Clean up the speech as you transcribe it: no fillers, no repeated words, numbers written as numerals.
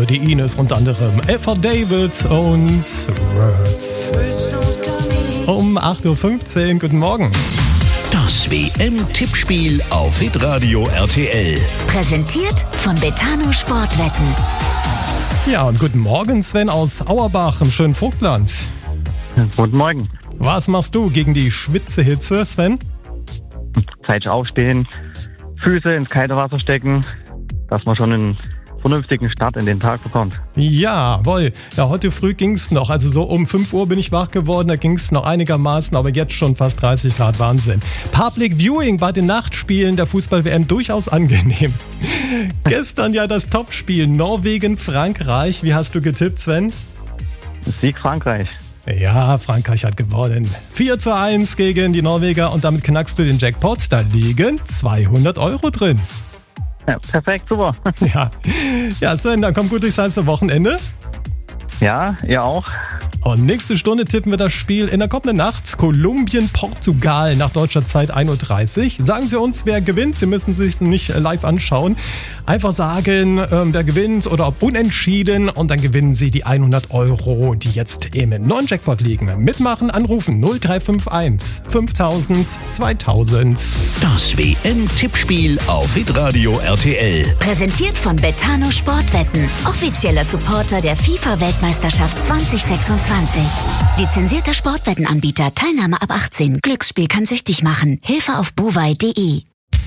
die Ines, unter anderem Eva David und Words. Um 8.15 Uhr, guten Morgen. Das WM-Tippspiel auf Hitradio RTL. Präsentiert von Betano Sportwetten. Ja, und guten Morgen, Sven aus Auerbach im schönen Vogtland. Guten Morgen. Was machst du gegen die Schwitzehitze, Sven? Zeitig aufstehen, Füße ins kalte Wasser stecken, dass man schon einen vernünftigen Start in den Tag bekommt. Jawohl. Ja, heute früh ging's noch. Also so um 5 Uhr bin ich wach geworden. Da ging's noch einigermaßen, aber jetzt schon fast 30 Grad. Wahnsinn. Public Viewing bei den Nachtspielen der Fußball-WM durchaus angenehm. Gestern ja das Topspiel Norwegen-Frankreich. Wie hast du getippt, Sven? Sieg Frankreich. Ja, Frankreich hat gewonnen. 4:1 gegen die Norweger und damit knackst du den Jackpot. Da liegen 200 Euro drin. Ja, perfekt, super. Ja, Sven, dann kommt gut durchs heiße Wochenende. Ja, ihr auch. Und nächste Stunde tippen wir das Spiel in der kommenden Nacht. Kolumbien-Portugal nach deutscher Zeit 1.30 Uhr. Sagen Sie uns, wer gewinnt. Sie müssen sich nicht live anschauen. Einfach sagen, wer gewinnt oder ob unentschieden. Und dann gewinnen Sie die 100 Euro, die jetzt im neuen Jackpot liegen. Mitmachen, anrufen 0351 5000 2000. Das WM-Tippspiel auf Hitradio RTL. Präsentiert von Betano Sportwetten. Offizieller Supporter der FIFA-Weltmeisterschaft 2026. Lizenzierter Sportwettenanbieter. Teilnahme ab 18. Glücksspiel kann süchtig machen. Hilfe auf bovai.de.